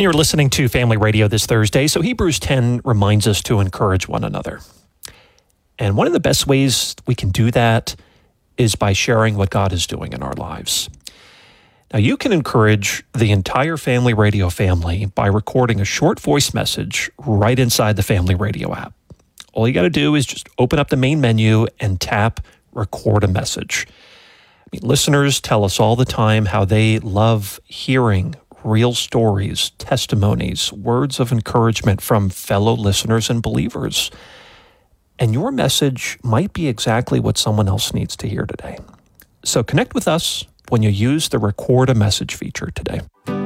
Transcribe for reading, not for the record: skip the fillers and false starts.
You're listening to Family Radio this Thursday. So Hebrews 10 reminds us to encourage one another. And one of the best ways we can do that is by sharing what God is doing in our lives. Now, you can encourage the entire Family Radio family by recording a short voice message right inside the Family Radio app. All you got to do is just open up the main menu and tap Record a Message. Listeners tell us all the time how they love hearing real stories, testimonies, words of encouragement from fellow listeners and believers. And your message might be exactly what someone else needs to hear today. So connect with us when you use the Record a Message feature today.